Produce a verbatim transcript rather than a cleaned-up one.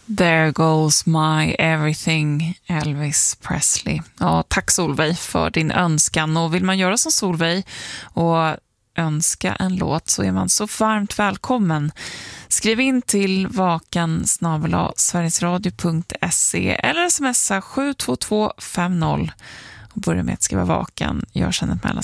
There goes my everything, Elvis Presley. Ja, tack Solveig för din önskan. Och vill man göra som Solveig och önska en låt så är man så varmt välkommen. Skriv in till vakan snabel-a sverigesradio punkt se eller smsa sju två två fem noll och börja med att skriva vakan. Gör sedan ett mellanslag